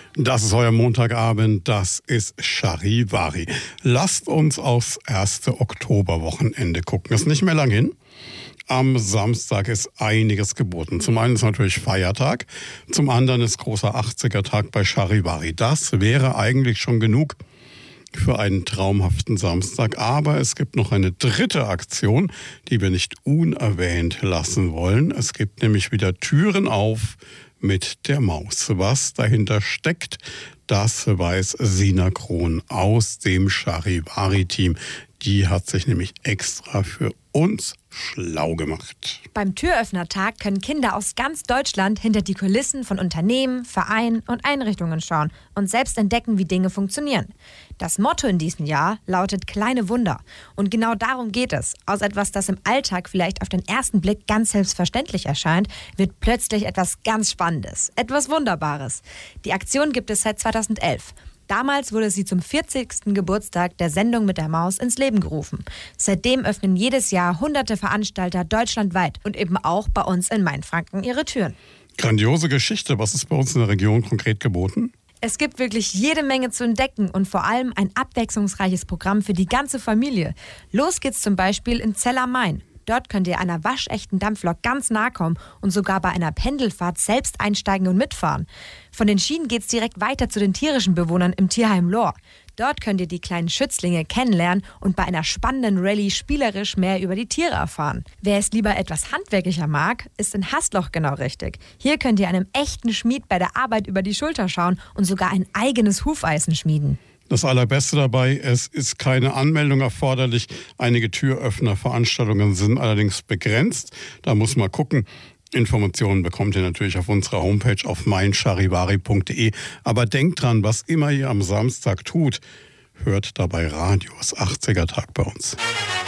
Das ist euer Montagabend, das ist Charivari. Lasst uns aufs erste Oktoberwochenende gucken. Ist nicht mehr lang hin. Am Samstag ist einiges geboten. Zum einen ist natürlich Feiertag, zum anderen ist großer 80er-Tag bei Charivari. Das wäre eigentlich schon genug für einen traumhaften Samstag. Aber es gibt noch eine dritte Aktion, die wir nicht unerwähnt lassen wollen. Es gibt nämlich wieder Türen auf mit der Maus. Was dahinter steckt, das weiß Sina Krohn aus dem Charivari-Team. Die hat sich nämlich extra für uns schlau gemacht. Beim Türöffnertag können Kinder aus ganz Deutschland hinter die Kulissen von Unternehmen, Vereinen und Einrichtungen schauen und selbst entdecken, wie Dinge funktionieren. Das Motto in diesem Jahr lautet Kleine Wunder. Und genau darum geht es. Aus etwas, das im Alltag vielleicht auf den ersten Blick ganz selbstverständlich erscheint, wird plötzlich etwas ganz Spannendes, etwas Wunderbares. Die Aktion gibt es seit 2011. Damals wurde sie zum 40. Geburtstag der Sendung mit der Maus ins Leben gerufen. Seitdem öffnen jedes Jahr hunderte Veranstalter deutschlandweit und eben auch bei uns in Mainfranken ihre Türen. Grandiose Geschichte. Was ist bei uns in der Region konkret geboten? Es gibt wirklich jede Menge zu entdecken und vor allem ein abwechslungsreiches Programm für die ganze Familie. Los geht's zum Beispiel in Zell am Main. Dort könnt ihr einer waschechten Dampflok ganz nahe kommen und sogar bei einer Pendelfahrt selbst einsteigen und mitfahren. Von den Schienen geht's direkt weiter zu den tierischen Bewohnern im Tierheim Lohr. Dort könnt ihr die kleinen Schützlinge kennenlernen und bei einer spannenden Rallye spielerisch mehr über die Tiere erfahren. Wer es lieber etwas handwerklicher mag, ist in Hasloch genau richtig. Hier könnt ihr einem echten Schmied bei der Arbeit über die Schulter schauen und sogar ein eigenes Hufeisen schmieden. Das Allerbeste dabei, es ist keine Anmeldung erforderlich. Einige Türöffnerveranstaltungen sind allerdings begrenzt. Da muss man gucken. Informationen bekommt ihr natürlich auf unserer Homepage auf meincharivari.de. Aber denkt dran, was immer ihr am Samstag tut, hört dabei Radio. Das 80er-Tag bei uns.